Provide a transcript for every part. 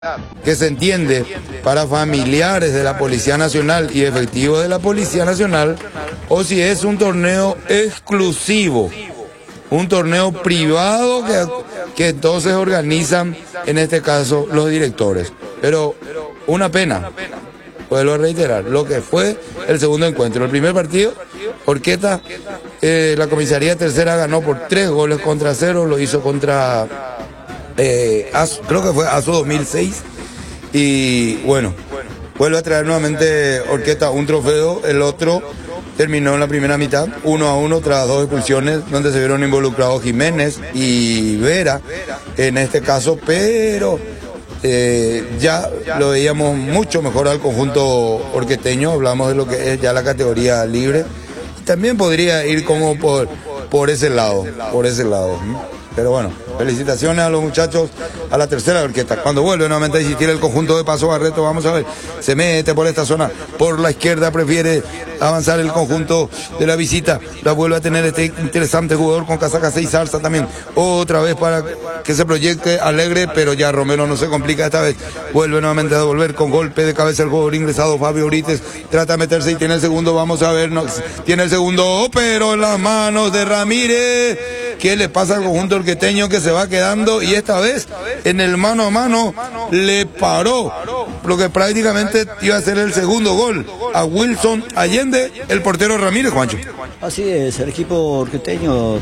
que se entiende para familiares de la Policía Nacional y efectivos de la Policía Nacional, o si es un torneo exclusivo, un torneo privado que entonces organizan, en este caso, los directores. Pero una pena, vuelvo a reiterar, lo que fue el segundo encuentro. El primer partido, Orqueta, la comisaría tercera ganó por 3-0, lo hizo contra... creo que fue ASO 2006, y bueno, vuelve a traer nuevamente Orqueta un trofeo. El otro terminó en la primera mitad 1-1 tras 2 expulsiones donde se vieron involucrados Jiménez y Vera en este caso, pero ya lo veíamos mucho mejor al conjunto orqueteño. Hablamos de lo que es ya la categoría libre, también podría ir como por ese lado. Pero bueno, felicitaciones a los muchachos, a la tercera Orqueta. Cuando vuelve nuevamente a existir el conjunto de Paso Barreto, vamos a ver, se mete por esta zona, por la izquierda prefiere avanzar el conjunto de la visita. La vuelve a tener este interesante jugador con casaca 6 Zarza también. Otra vez para que se proyecte Alegre, pero ya Romero no se complica esta vez. Vuelve nuevamente a devolver con golpe de cabeza el jugador ingresado Fabio Brites. Trata de meterse y tiene el segundo, vamos a ver, no, tiene el segundo, pero en las manos de Ramírez. ¿Qué le pasa al conjunto orqueteño que se va quedando? Y esta vez, en el mano a mano, le paró lo que prácticamente iba a ser el segundo gol a Wilson Allende, el portero Ramírez, Juancho. Así es, el equipo orqueteño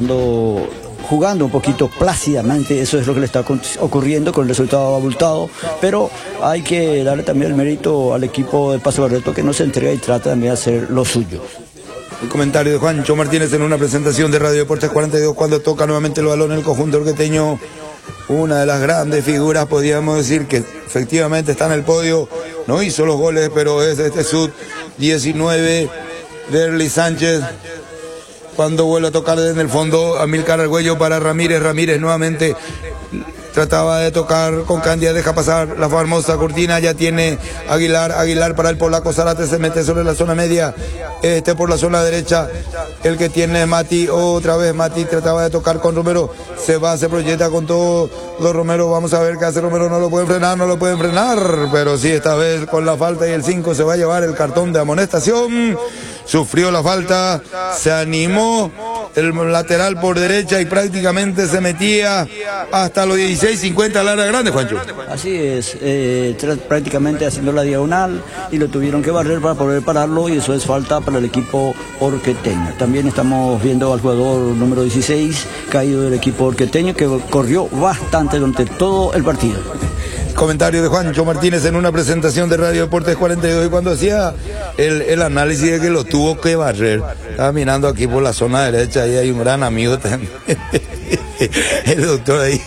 jugando un poquito plácidamente, eso es lo que le está ocurriendo con el resultado abultado, pero hay que darle también el mérito al equipo de Paso Barreto, que no se entrega y trata también de hacer lo suyo. El comentario de Juancho Martínez en una presentación de Radio Deportes 42 cuando toca nuevamente el balón el conjunto orqueteño. Una de las grandes figuras, podríamos decir, que efectivamente está en el podio. No hizo los goles, pero es este sub-19 de Erly Sánchez. Cuando vuelve a tocar desde el fondo, Amílcar Argüello para Ramírez. Ramírez nuevamente trataba de tocar con Candia, deja pasar la famosa cortina, ya tiene Aguilar para el polaco Zárate, se mete sobre la zona media, por la zona derecha, el que tiene Mati, otra vez Mati trataba de tocar con Romero, se proyecta con todo los Romero, vamos a ver qué hace Romero, no lo pueden frenar, pero sí, esta vez con la falta y el 5 se va a llevar el cartón de amonestación. Sufrió la falta, se animó el lateral por derecha y prácticamente se metía hasta los 16-50 al área grande, Juancho. Así es, prácticamente haciendo la diagonal y lo tuvieron que barrer para poder pararlo, y eso es falta para el equipo orqueteño. También estamos viendo al jugador número 16 caído del equipo orqueteño, que corrió bastante durante todo el partido. Comentario de Juancho Martínez en una presentación de Radio Deportes 42, y cuando hacía el análisis de que lo tuvo que barrer, estaba mirando aquí por la zona derecha, y hay un gran amigo también, el doctor ahí,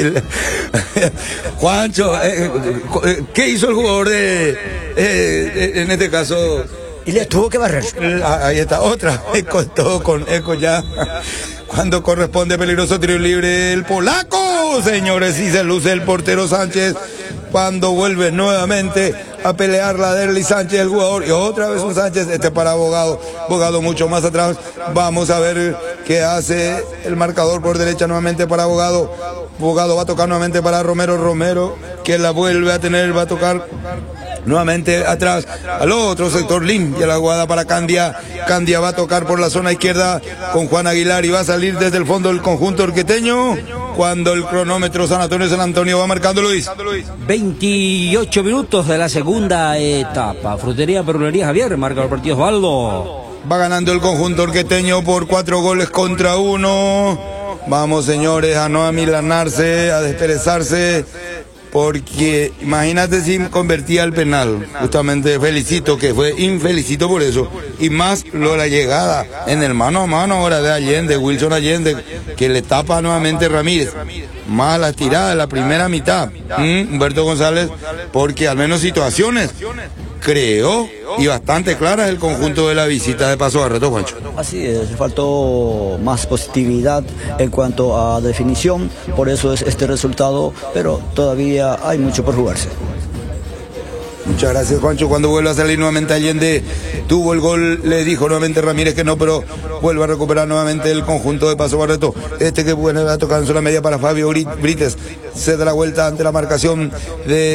Juancho, ¿qué hizo el jugador en este caso? Y le tuvo que barrer. Ahí está, otra vez con todo, con eco ya. Cuando corresponde peligroso tiro libre el polaco, señores, y se luce el portero Sánchez. Cuando vuelve nuevamente a pelear la de Erly Sánchez, el jugador, y otra vez un Sánchez, para Bogado mucho más atrás. Vamos a ver qué hace el marcador por derecha nuevamente para Bogado va a tocar nuevamente para Romero, que la vuelve a tener, va a tocar nuevamente atrás al otro sector, limpia la jugada para Candia va a tocar por la zona izquierda con Juan Aguilar, y va a salir desde el fondo del conjunto orqueteño cuando el cronómetro San Antonio va marcando, Luis. 28 minutos de la segunda etapa. Frutería Verdulería Javier marca el partido Osvaldo. Va ganando el conjunto orqueteño por 4-1. Vamos, señores, a no amilanarse, a desperezarse, porque imagínate si convertía el penal. Justamente felicito, que fue infelicito por eso, y más lo de la llegada en el mano a mano ahora de Allende, Wilson Allende, que le tapa nuevamente Ramírez, más la tirada de la primera mitad, Humberto González, porque al menos situaciones creó, y bastante claras, el conjunto de la visita de Paso Barreto, Juancho. Así es, faltó más positividad en cuanto a definición, por eso es este resultado, pero todavía hay mucho por jugarse. Muchas gracias, Juancho. Cuando vuelve a salir nuevamente Allende, tuvo el gol, le dijo nuevamente Ramírez que no, pero vuelve a recuperar nuevamente el conjunto de Paso Barreto. Que bueno, va a tocar en zona media para Fabio Brites. Se da la vuelta ante la marcación de